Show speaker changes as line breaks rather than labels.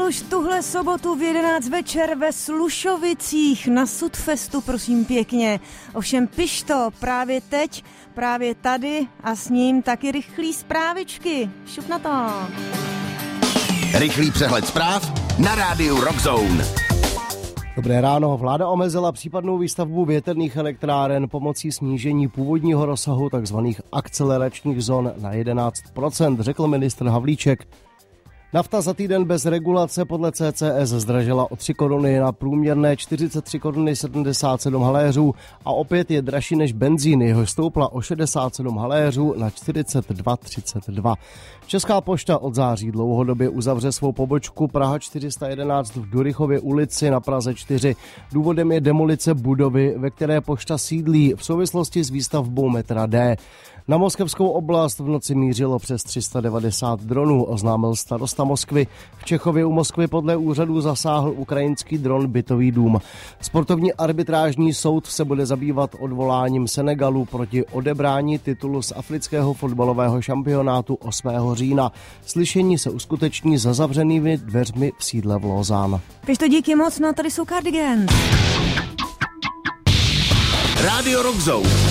už tuhle sobotu v 11 večer ve Slušovicích na Sudfestu, prosím pěkně. Ovšem piš to právě teď, právě tady a s ním taky rychlý zprávičky. Šup na to.
Rychlý přehled zpráv na rádiu Rockzone.
Dobré ráno. Vláda omezila případnou výstavbu větrných elektráren pomocí snížení původního rozsahu tzv. Akceleračních zón na 11%, řekl ministr Havlíček. Nafta za týden bez regulace podle CCS zdražila o 3 koruny na průměrné 43 koruny 77 haléřů a opět je dražší než benzín, jehož stoupla o 67 haléřů na 42,32. Česká pošta od září dlouhodobě uzavře svou pobočku Praha 411 v Durychově ulici na Praze 4. Důvodem je demolice budovy, ve které pošta sídlí v souvislosti s výstavbou metra D. Na moskevskou oblast v noci mířilo přes 390 dronů, oznámil starosta Moskvy. V Čechově u Moskvy podle úřadů zasáhl ukrajinský dron bytový dům. Sportovní arbitrážní soud se bude zabývat odvoláním Senegalu proti odebrání titulu z afrického fotbalového šampionátu 8. října. Slyšení se uskuteční za zavřenými dveřmi v sídle v Lausanne.
Piš to díky moc, no tady jsou Cardigans.
Rádio Rockzone.